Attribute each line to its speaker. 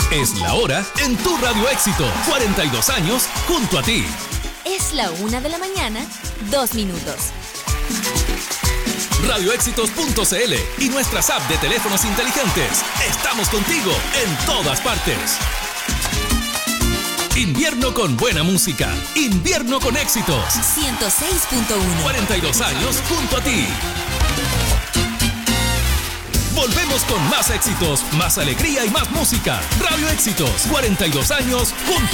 Speaker 1: Es la hora en tu Radio Éxitos. 42 años junto a ti.
Speaker 2: Es la 1 de la mañana, 2 minutos.
Speaker 1: Radioéxitos.cl y nuestras apps de teléfonos inteligentes. Estamos contigo en todas partes. Invierno con buena música. Invierno con éxitos.
Speaker 2: 106.1.
Speaker 1: 42 años junto a ti. Volvemos con más éxitos, más alegría y más música. Radio Éxitos, 42 años junto